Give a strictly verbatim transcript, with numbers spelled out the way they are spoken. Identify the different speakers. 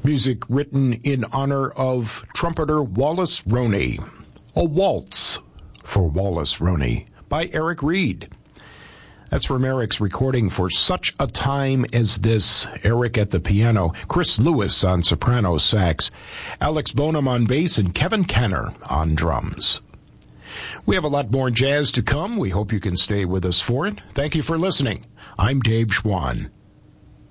Speaker 1: Music written in honor of trumpeter Wallace Roney. A Waltz for Wallace Roney by Eric Reed. That's from Eric's recording For Such a Time as This. Eric at the piano, Chris Lewis on soprano sax, Alex Bonham on bass, and Kevin Kenner on drums. We have a lot more jazz to come. We hope you can stay with us for it. Thank you for listening. I'm Dave Schwann.